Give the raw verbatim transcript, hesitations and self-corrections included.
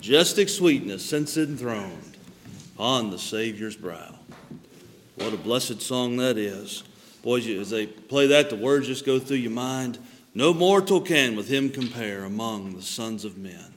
majestic sweetness since enthroned on the Savior's brow. What a blessed song that is. Boys, as they play that, the words just go through your mind. No mortal can with him compare among the sons of men.